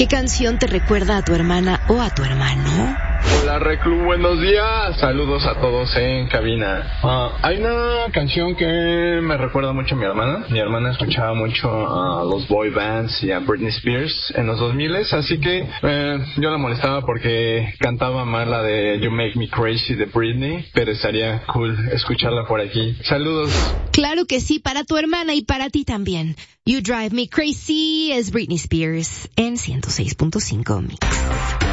¿Qué canción te recuerda a tu hermana o a tu hermano? Hola Reclu, buenos días. Saludos a todos en cabina. Hay una canción que me recuerda mucho a mi hermana. Mi hermana escuchaba mucho a los boy bands y a Britney Spears en los 2000s, así que yo la molestaba porque cantaba mal la de You Make Me Crazy de Britney, pero estaría cool escucharla por aquí. Saludos. Claro que sí, para tu hermana y para ti también. You Drive Me Crazy es Britney Spears en 106.5 Mix.